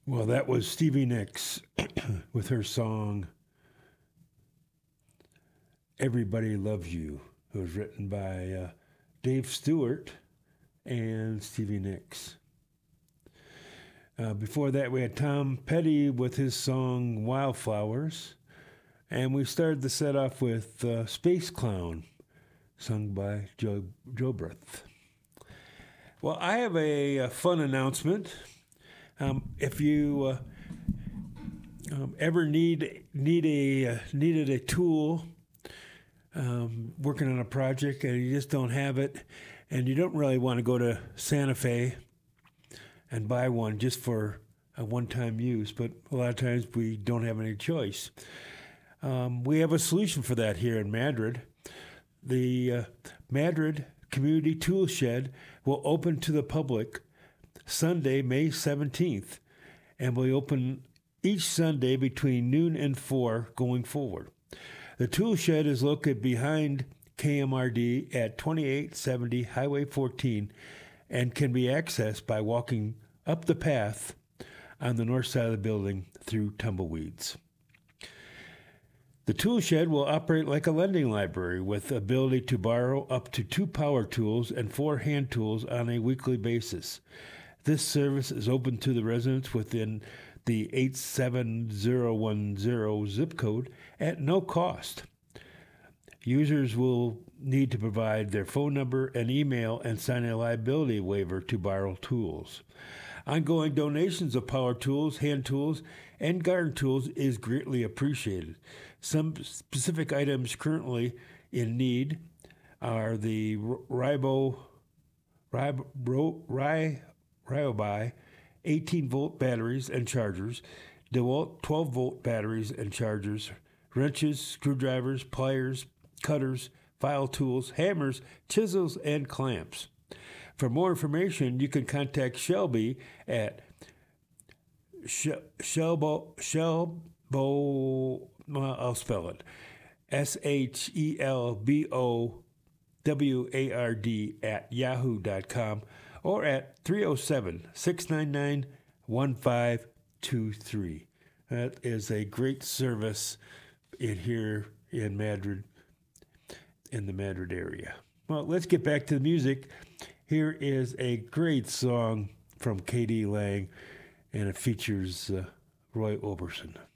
Well, that was Stevie Nicks with her song Everybody Loves You. It was written by Dave Stewart and Stevie Nicks. Before that, we had Tom Petty with his song Wildflowers. And we started the set off with Space Clown, sung by Joe Jobreth. Well, I have a fun announcement. If you ever needed a tool, working on a project and you just don't have it, and you don't really want to go to Santa Fe and buy one just for a one-time use, but a lot of times we don't have any choice. We have a solution for that here in Madrid. The Madrid Community Tool Shed will open to the public Sunday, May 17th, and will open each Sunday between noon and 4 going forward. The tool shed is located behind KMRD at 2870 Highway 14 and can be accessed by walking up the path on the north side of the building through tumbleweeds. The tool shed will operate like a lending library with the ability to borrow up to 2 power tools and 4 hand tools on a weekly basis. This service is open to the residents within the 87010 zip code at no cost. Users will need to provide their phone number and email and sign a liability waiver to borrow tools. Ongoing donations of power tools, hand tools, and garden tools is greatly appreciated. Some specific items currently in need are the Ryobi 18-volt batteries and chargers, DeWalt 12-volt batteries and chargers, wrenches, screwdrivers, pliers, cutters, file tools, hammers, chisels, and clamps. For more information, you can contact Shelby at I'll spell it, SHELBOWARD at yahoo.com or at 307-699-1523. That is a great service here in Madrid, in the Madrid area. Well, let's get back to the music. Here is a great song from K.D. Lang, and it features Roy Orbison.